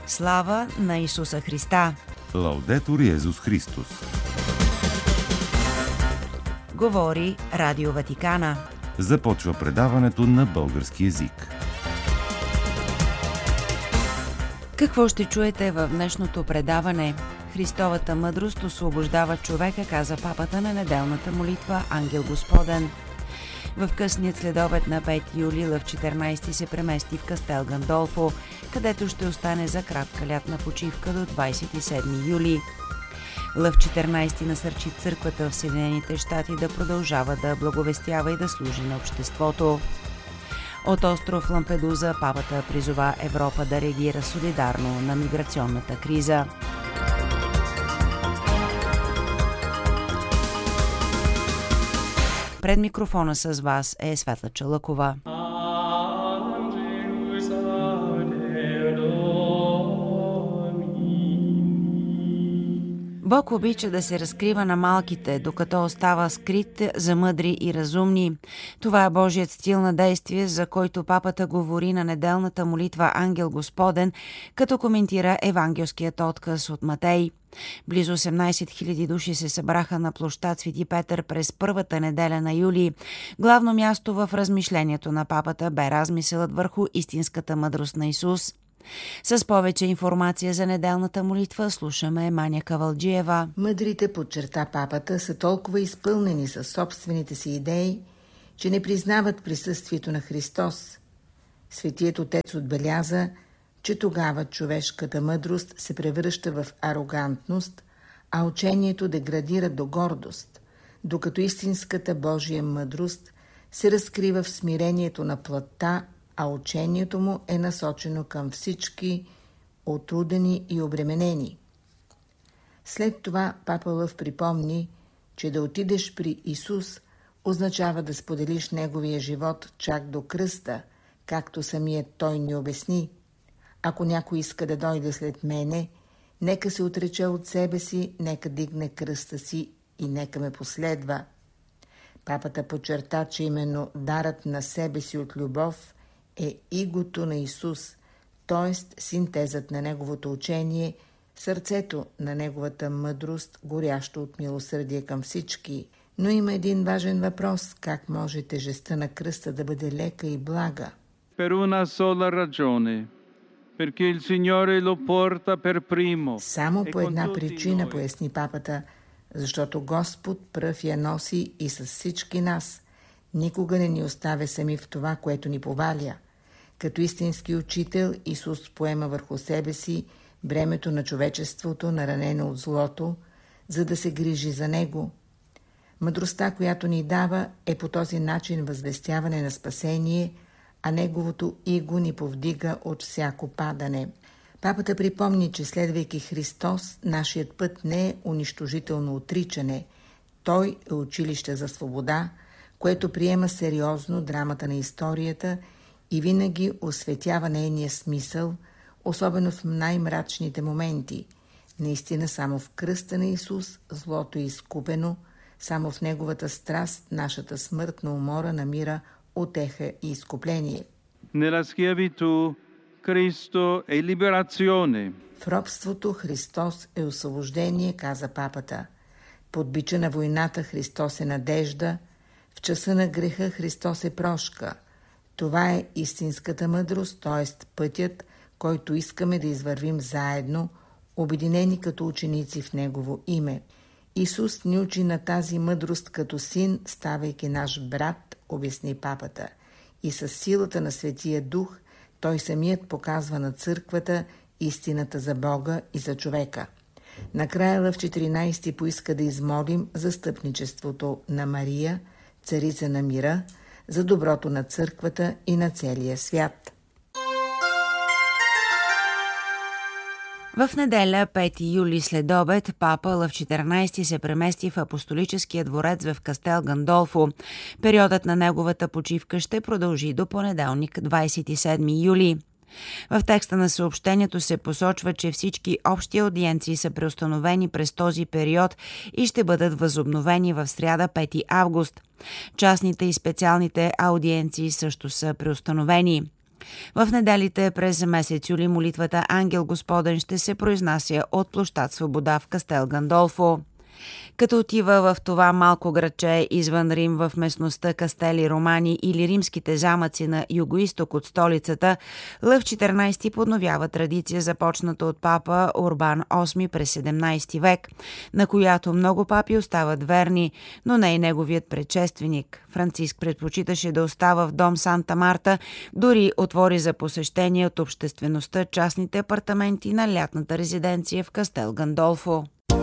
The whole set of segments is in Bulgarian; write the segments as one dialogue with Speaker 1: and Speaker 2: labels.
Speaker 1: Слава на Исуса Христа!
Speaker 2: Лаудетур Йезус Христос!
Speaker 1: Говори Радио Ватикана.
Speaker 2: Започва предаването на български език.
Speaker 1: Какво ще чуете в днешното предаване? Христовата мъдрост освобождава човека, каза папата на неделната молитва Ангел Господен. В късният следобед на 5 юли Лъв 14 се премести в Кастел Гандолфо, където ще остане за кратка лятна почивка до 27 юли. Лъв 14 насърчи църквата в Съединените щати да продължава да благовестява и да служи на обществото. От остров Лампедуза папата призова Европа да реагира солидарно на миграционната криза. Пред микрофона с вас е Светла Чалъкова. Бог обича да се разкрива на малките, докато остава скрит за мъдри и разумни. Това е Божият стил на действие, за който папата говори на неделната молитва Ангел Господен, като коментира евангелският отказ от Матей. Близо 18 000 души се събраха на площад Свети Петър през първата неделя на юли. Главно място в размишлението на папата бе размисълът върху истинската мъдрост на Исус. С повече информация за неделната молитва слушаме Маня Кавалджиева.
Speaker 3: Мъдрите, подчерта папата, са толкова изпълнени със собствените си идеи, че не признават присъствието на Христос. Светият Отец отбеляза, че тогава човешката мъдрост се превръща в арогантност, а учението деградира до гордост, докато истинската Божия мъдрост се разкрива в смирението на плътта, а учението му е насочено към всички отрудени и обременени. След това папа Лъв припомни, че да отидеш при Исус означава да споделиш неговия живот чак до кръста, както самият той ни обясни. Ако някой иска да дойде след мене, нека се отрече от себе си, нека дигне кръста си и нека ме последва. Папата подчерта, че именно дарът на себе си от любов е игото на Исус, т.е. синтезът на неговото учение, сърцето на неговата мъдрост, горящо от милосърдие към всички. Но има един важен въпрос: как може тежестта на кръста да бъде лека и блага?
Speaker 4: Per una sola ragione, perché il Signore lo porta per primo.
Speaker 3: Само по една причина, поясни папата, защото Господ пръв я носи и с всички нас. Никога не ни оставя сами в това, което ни поваля. Като истински учител, Исус поема върху себе си бремето на човечеството, наранено от злото, за да се грижи за него. Мъдростта, която ни дава, е по този начин възвестяване на спасение, а неговото иго ни повдига от всяко падане. Папата припомни, че следвайки Христос, нашият път не е унищожително отричане. Той е училище за свобода, което приема сериозно драмата на историята и винаги осветява нейния смисъл, особено в най-мрачните моменти. Наистина само в кръста на Исус злото е изкупено, само в неговата страст нашата смъртна умора намира утеха и изкупление.
Speaker 4: Nella schiavitù Cristo è liberazione.
Speaker 3: В робството Христос е освобождение, каза папата. Под бича на войната Христос е надежда, в часа на греха Христос е прошка. Това е истинската мъдрост, т.е. пътят, който искаме да извървим заедно, обединени като ученици в Негово име. Исус ни учи на тази мъдрост като син, ставайки наш брат, обясни папата. И със силата на Светия Дух той самият показва на църквата истината за Бога и за човека. Накрая Лъв 14 поиска да измолим застъпничеството на Мария, царица на мира, за доброто на църквата и на целия свят.
Speaker 1: В неделя, 5 юли след обед, папа Лъв 14 се премести в апостолическия дворец в Кастел Гандолфо. Периодът на неговата почивка ще продължи до понеделник, 27 юли. В текста на съобщението се посочва, че всички общи аудиенции са преустановени през този период и ще бъдат възобновени в сряда 5 август. Частните и специалните аудиенции също са преустановени. В неделите през месец юли молитвата Ангел Господен ще се произнася от площад Свобода в Кастел Гандолфо. Като отива в това малко градче извън Рим в местността Кастели Романи или римските замъци на югоизток от столицата, Лъв 14 подновява традиция, започната от папа Урбан VIII през 17 век, на която много папи остават верни, но не и неговият предшественик. Франциск предпочиташе да остава в дом Санта Марта, дори отвори за посещение от обществеността частните апартаменти на лятната резиденция в Кастел Гандолфо.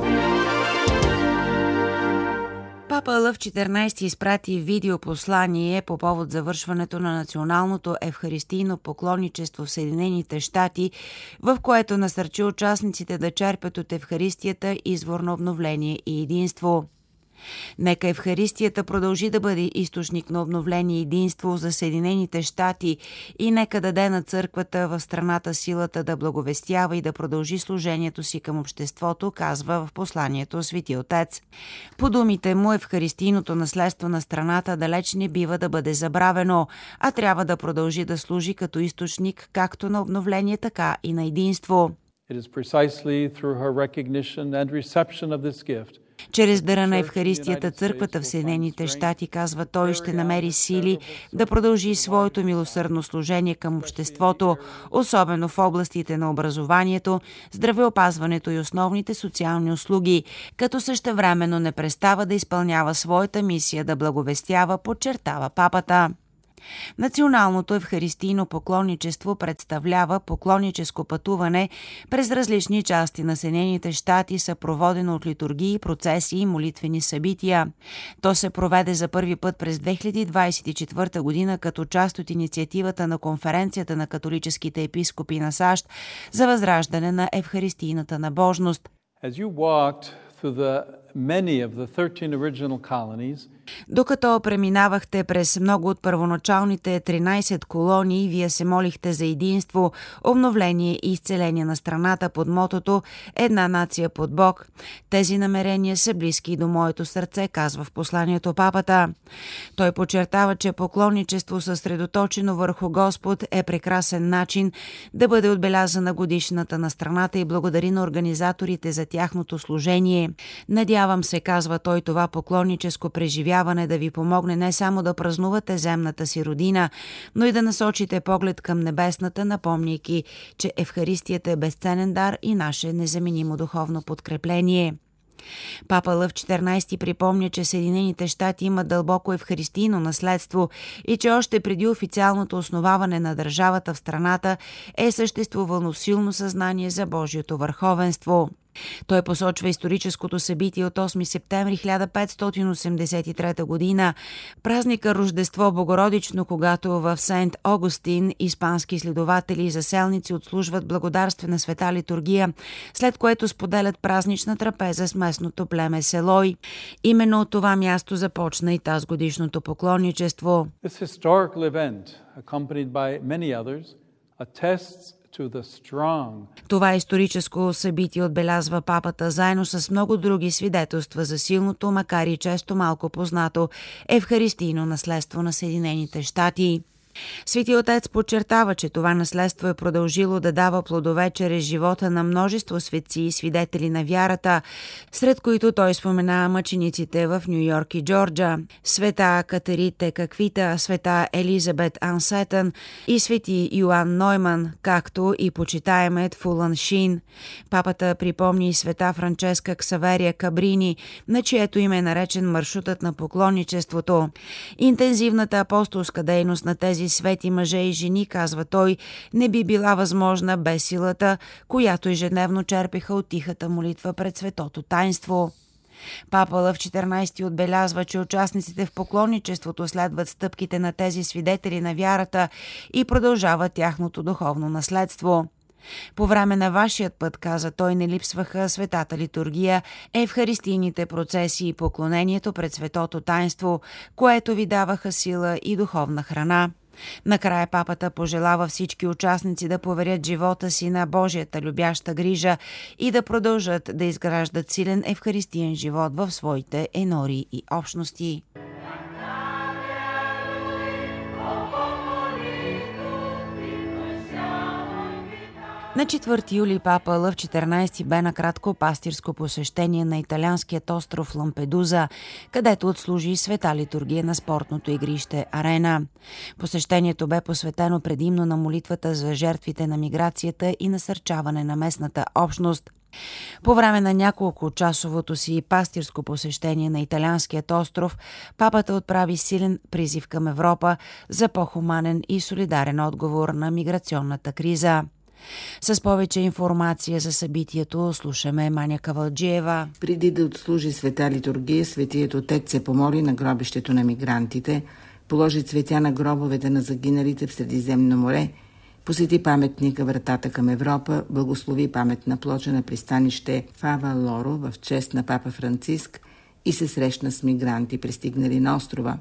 Speaker 1: Папа Лъв 14 изпрати видеопослание по повод завършването на националното евхаристийно поклонничество в Съединените щати, в което насърчи участниците да черпят от Евхаристията извор на обновление и единство. Нека Евхаристията продължи да бъде източник на обновление и единство за Съединените щати и нека даде на църквата в страната силата да благовестява и да продължи служението си към обществото, казва в посланието Свети Отец. По думите му, евхаристийното наследство на страната далеч не бива да бъде забравено, а трябва да продължи да служи като източник както на обновление, така и на единство.
Speaker 5: It is precisely through her recognition and reception of this gift.
Speaker 1: Чрез дара на Евхаристията църквата в Съединените щати, казва той, ще намери сили да продължи своето милосърдно служение към обществото, особено в областите на образованието, здравеопазването и основните социални услуги, като същевременно не престава да изпълнява своята мисия да благовестява, подчертава папата. Националното евхаристийно поклонничество представлява поклонническо пътуване през различни части на Съединените щати, съпроводено от литургии, процесии и молитвени събития. То се проведе за първи път през 2024 година като част от инициативата на Конференцията на католическите епископи на САЩ за възраждане на евхаристийната набожност. Докато преминавахте през много от първоначалните 13 колонии, вие се молихте за единство, обновление и изцеление на страната под мотото «Една нация под Бог». Тези намерения са близки до моето сърце, казва в посланието папата. Той подчертава, че поклонничество съсредоточено върху Господ е прекрасен начин да бъде отбелязана годишната на страната и благодари на организаторите за тяхното служение. Надявам се, казва той, това поклонническо преживяване да ви помогне не само да празнувате земната си родина, но и да насочите поглед към небесната, напомняйки, че Евхаристията е безценен дар и наше незаменимо духовно подкрепление. Папа Лъв 14 припомня, че Съединените щати имат дълбоко евхаристийно наследство и че още преди официалното основаване на държавата в страната е съществувало силно съзнание за Божието върховенство. Той посочва историческото събитие от 8 септември 1583 година, празника Рождество Богородично, когато в Сент Огустин испански следователи и заселници отслужват благодарствена света литургия, след което споделят празнична трапеза с местното племе Селой. Именно от това място започна и тазгодишното поклонничество.
Speaker 5: This historical event, accompanied by many others, attests
Speaker 1: това историческо събитие, отбелязва папата, заедно с много други свидетелства за силното, макар и често малко познато, евхаристийно наследство на Съединените щати. Свети Отец подчертава, че това наследство е продължило да дава плодове чрез живота на множество светци и свидетели на вярата, сред които той спомена мъчениците в Ню Йорк и Джорджа, света Катерите Каквита, света Елизабет Ансетън и свети Йоан Нойман, както и почитаемият Фулан Шин. Папата припомни и света Франческа Ксаверия Кабрини, на чието име е наречен маршрутът на поклонничеството. Интензивната апостолска дейност на тези свети мъже и жени, казва той, не би била възможна без силата, която ежедневно черпиха от тихата молитва пред светото таинство. Папа Лъв 14 отбелязва, че участниците в поклонничеството следват стъпките на тези свидетели на вярата и продължават тяхното духовно наследство. По време на вашият път, каза той, не липсваха светата литургия, евхаристийните процеси и поклонението пред светото таинство, което ви даваха сила и духовна храна. Накрая папата пожелава всички участници да поверят живота си на Божията любяща грижа и да продължат да изграждат силен евхаристиен живот в своите енори и общности. На 4 юли папа Лъв 14 бе на кратко пастирско посещение на италианският остров Лампедуза, където отслужи света литургия на спортното игрище Арена. Посещението бе посветено предимно на молитвата за жертвите на миграцията и насърчаване на местната общност. По време на няколко часовото си пастирско посещение на италианският остров, папата отправи силен призив към Европа за по-хуманен и солидарен отговор на миграционната криза. С повече информация за събитието слушаме Маня Кавалджиева.
Speaker 3: Преди да отслужи света литургия, Светият Отец се помоли на гробището на мигрантите, положи цветя на гробовете на загиналите в Средиземно море, посети паметника Вратата към Европа, благослови паметна плоча на пристанище Фава Лоро в чест на папа Франциск и се срещна с мигранти, пристигнали на острова.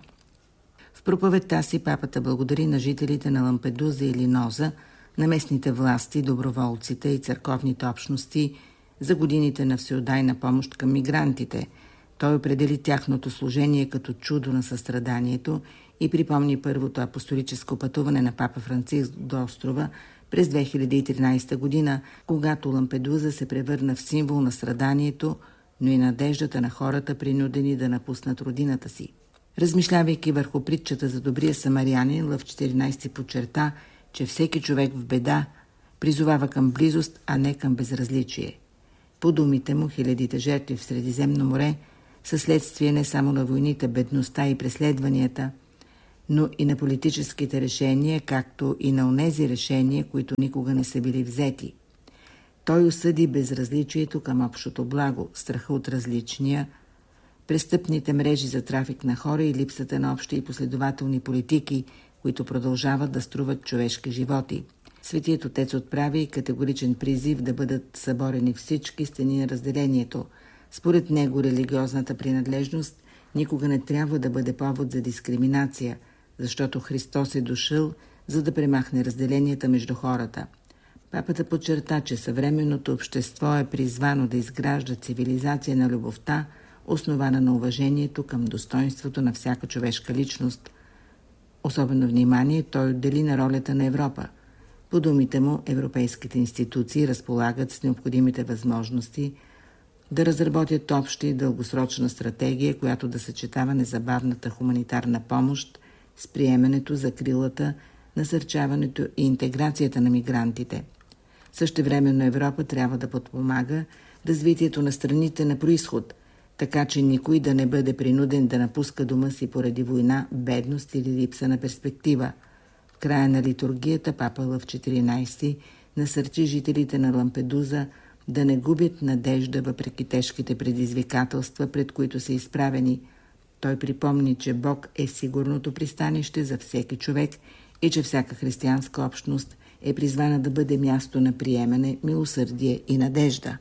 Speaker 3: В проповедта си папата благодари на жителите на Лампедуза и Линоза, на местните власти, доброволците и църковните общности за годините на всеотдайна помощ към мигрантите. Той определи тяхното служение като чудо на състраданието и припомни първото апостолическо пътуване на папа Франциск до острова през 2013 година, когато Лампедуза се превърна в символ на страданието, но и надеждата на хората, принудени да напуснат родината си. Размишлявайки върху притчата за добрия самарянин, Лъв 14 подчерта, че всеки човек в беда призовава към близост, а не към безразличие. По думите му, хилядите жертви в Средиземно море са следствие не само на войните, бедността и преследванията, но и на политическите решения, както и на онези решения, които никога не са били взети. Той осъди безразличието към общото благо, страха от различния, престъпните мрежи за трафик на хора и липсата на общи и последователни политики, които продължават да струват човешки животи. Светият Отец отправи и категоричен призив да бъдат съборени всички стени на разделението. Според него религиозната принадлежност никога не трябва да бъде повод за дискриминация, защото Христос е дошъл, за да премахне разделенията между хората. Папата подчерта, че съвременното общество е призвано да изгражда цивилизация на любовта, основана на уважението към достоинството на всяка човешка личност. Особено внимание той отдели на ролята на Европа. По думите му, европейските институции разполагат с необходимите възможности да разработят обща и дългосрочна стратегия, която да съчетава незабавната хуманитарна помощ с приемането, закрилата, насърчаването и интеграцията на мигрантите. Същевременно Европа трябва да подпомага развитието на страните на произход, така че никой да не бъде принуден да напуска дома си поради война, бедност или липса на перспектива. В края на литургията папа Лъв 14 насърчи жителите на Лампедуза да не губят надежда въпреки тежките предизвикателства, пред които са изправени. Той припомни, че Бог е сигурното пристанище за всеки човек и че всяка християнска общност е призвана да бъде място на приемане, милосърдие и надежда.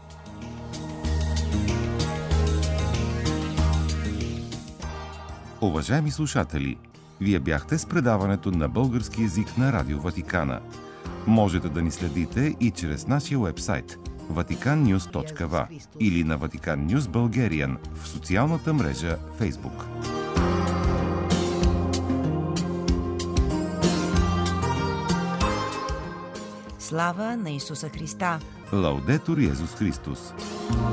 Speaker 2: Уважаеми слушатели, вие бяхте с предаването на български език на Радио Ватикана. Можете да ни следите и чрез нашия уебсайт vaticannews.va или на Vatican News Bulgarian в социалната мрежа Facebook.
Speaker 1: Слава на Исуса Христа!
Speaker 2: Лаудетур Йезус Христос!